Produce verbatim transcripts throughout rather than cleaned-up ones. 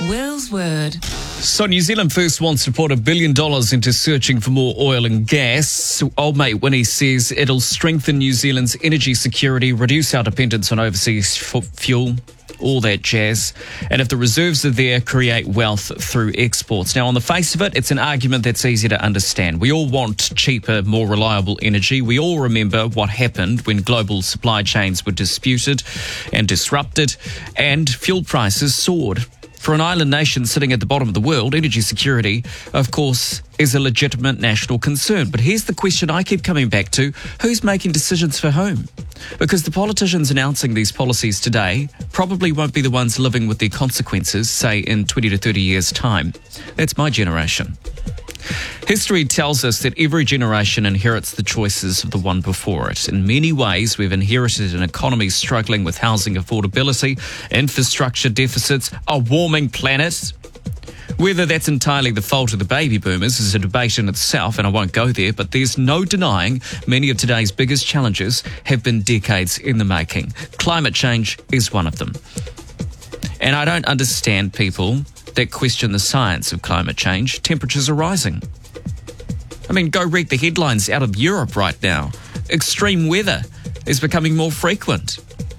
Will's Word. So New Zealand First wants to put a billion dollars into searching for more oil and gas. Old mate Winnie says it'll strengthen New Zealand's energy security, reduce our dependence on overseas f- fuel, all that jazz. And if the reserves are there, create wealth through exports. Now, on the face of it, it's an argument that's easy to understand. We all want cheaper, more reliable energy. We all remember what happened when global supply chains were disputed and disrupted and fuel prices soared. For an island nation sitting at the bottom of the world, energy security, of course, is a legitimate national concern. But here's the question I keep coming back to. Who's making decisions for whom? Because the politicians announcing these policies today probably won't be the ones living with the consequences, say, in twenty to thirty years' time. That's my generation. History tells us that every generation inherits the choices of the one before it. In many ways, we've inherited an economy struggling with housing affordability, infrastructure deficits, a warming planet. Whether that's entirely the fault of the baby boomers is a debate in itself, and I won't go there, but there's no denying many of today's biggest challenges have been decades in the making. Climate change is one of them. And I don't understand people that question the science of climate change. Temperatures are rising. I mean, go read the headlines out of Europe right now. Extreme weather is becoming more frequent.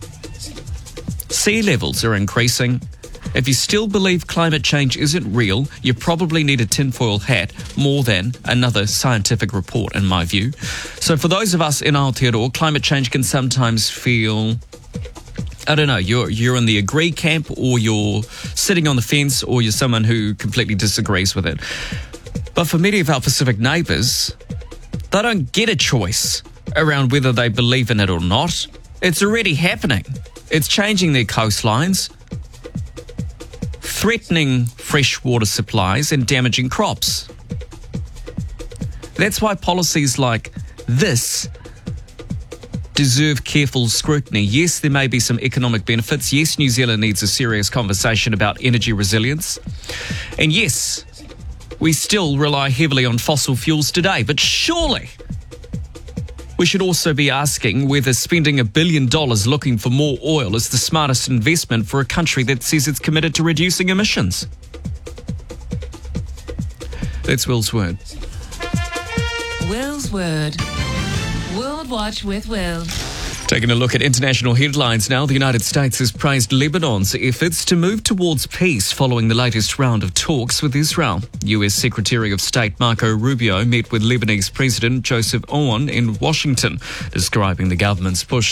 Sea levels are increasing. If you still believe climate change isn't real, you probably need a tinfoil hat more than another scientific report, in my view. So for those of us in Aotearoa, climate change can sometimes feel, I don't know, you're you're in the agree camp, or you're sitting on the fence, or you're someone who completely disagrees with it. But for many of our Pacific neighbours, they don't get a choice around whether they believe in it or not. It's already happening. It's changing their coastlines, threatening freshwater supplies and damaging crops. That's why policies like this deserve careful scrutiny. Yes, there may be some economic benefits. Yes, New Zealand needs a serious conversation about energy resilience. And yes, we still rely heavily on fossil fuels today. But surely we should also be asking whether spending a billion dollars looking for more oil is the smartest investment for a country that says it's committed to reducing emissions. That's Will's Word. Will's Word. World Watch with Will. Taking a look at international headlines now, the United States has praised Lebanon's efforts to move towards peace following the latest round of talks with Israel. U S Secretary of State Marco Rubio met with Lebanese President Joseph Aoun in Washington, describing the government's push